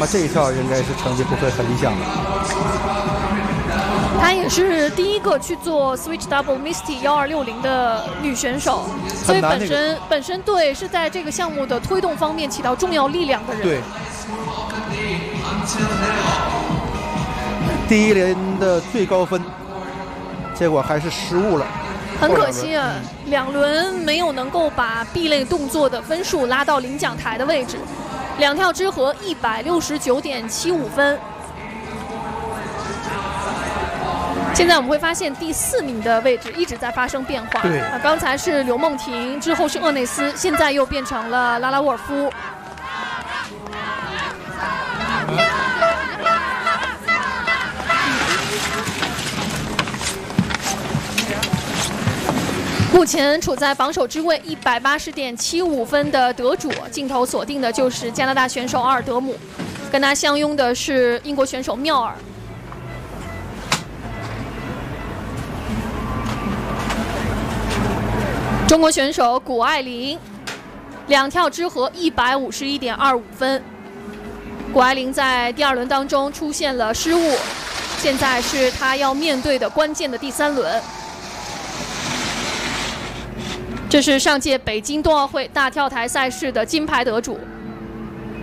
么这一跳应该是成绩不会很理想的。 她也是第一个去做 Switch Double Misty 1260的女选手，所以本身对是在这个项目的推动方面起到重要力量的人。 对。第一轮的最高分，结果还是失误了。 很可惜啊，2轮没有能够把 B 类动作的分数拉到领奖台的位置，2跳之和169.75分。现在我们会发现第4名的位置一直在发生变化。 对， 刚才是刘梦婷，之后是厄内斯，现在又变成了拉拉沃尔夫。目前处在榜首之位，180.75分的得主，镜头锁定的就是加拿大选手阿尔德姆，跟他相拥的是英国选手妙尔。中国选手谷爱凌，2跳之和151.25分。谷爱凌在第2轮当中出现了失误，现在是她要面对的关键的第3轮。这是上届北京冬奥会大跳台赛事的金牌得主